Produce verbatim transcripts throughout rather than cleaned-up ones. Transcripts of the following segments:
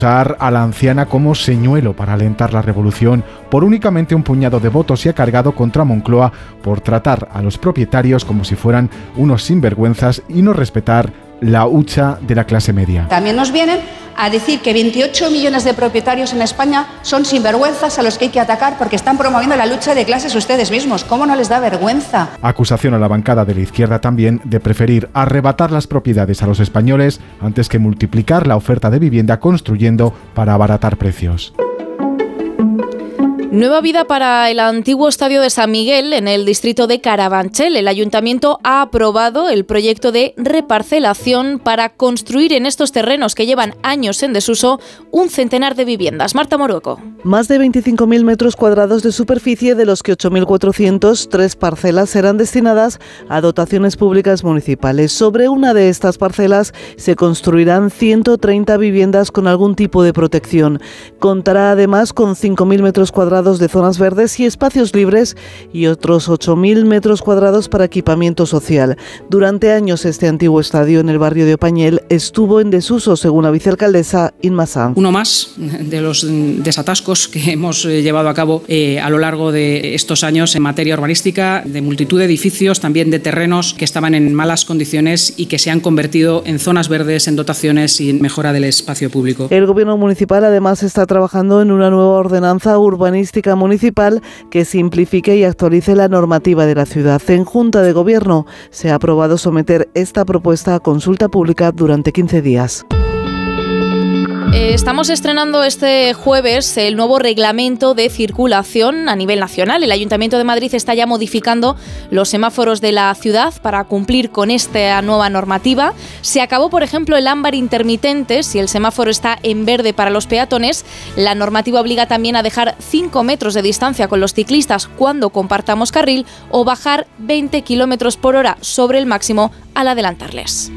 usar a la anciana como señuelo para alentar la revolución por únicamente un puñado de votos y ha cargado contra Moncloa por tratar a los propietarios como si fueran unos sinvergüenzas y no respetar la hucha de la clase media. También nos vienen a decir que veintiocho millones de propietarios en España son sinvergüenzas a los que hay que atacar porque están promoviendo la lucha de clases ustedes mismos. ¿Cómo no les da vergüenza? Acusación a la bancada de la izquierda también de preferir arrebatar las propiedades a los españoles antes que multiplicar la oferta de vivienda construyendo para abaratar precios. Nueva vida para el antiguo estadio de San Miguel en el distrito de Carabanchel. El ayuntamiento ha aprobado el proyecto de reparcelación para construir en estos terrenos que llevan años en desuso un centenar de viviendas. Marta Morueco. Más de veinticinco mil metros cuadrados de superficie, de los que ocho mil cuatrocientos, tres parcelas serán destinadas a dotaciones públicas municipales. Sobre una de estas parcelas se construirán ciento treinta viviendas con algún tipo de protección. Contará además con cinco mil metros cuadrados de zonas verdes y espacios libres y otros ocho mil metros cuadrados para equipamiento social. Durante años este antiguo estadio en el barrio de Opañel estuvo en desuso, según la vicealcaldesa Inma Sanz. Uno más de los desatascos que hemos llevado a cabo eh, a lo largo de estos años en materia urbanística, de multitud de edificios, también de terrenos que estaban en malas condiciones y que se han convertido en zonas verdes, en dotaciones y en mejora del espacio público. El gobierno municipal además está trabajando en una nueva ordenanza urbanística municipal que simplifique y actualice la normativa de la ciudad. En Junta de Gobierno se ha aprobado someter esta propuesta a consulta pública durante quince días. Estamos estrenando este jueves el nuevo reglamento de circulación a nivel nacional. El Ayuntamiento de Madrid está ya modificando los semáforos de la ciudad para cumplir con esta nueva normativa. Se acabó, por ejemplo, el ámbar intermitente. Si el semáforo está en verde para los peatones, la normativa obliga también a dejar cinco metros de distancia con los ciclistas cuando compartamos carril o bajar veinte kilómetros por hora sobre el máximo al adelantarles.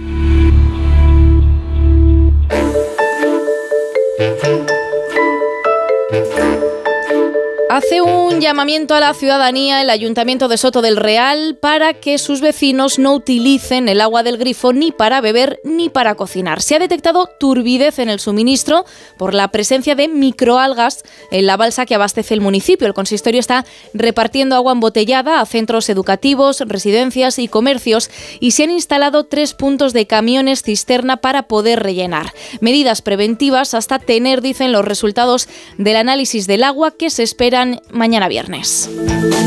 Hace un llamamiento a la ciudadanía el Ayuntamiento de Soto del Real para que sus vecinos no utilicen el agua del grifo ni para beber ni para cocinar. Se ha detectado turbidez en el suministro por la presencia de microalgas en la balsa que abastece el municipio. El consistorio está repartiendo agua embotellada a centros educativos, residencias y comercios y se han instalado tres puntos de camiones cisterna para poder rellenar. Medidas preventivas hasta tener, dicen, los resultados del análisis del agua que se esperan mañana viernes.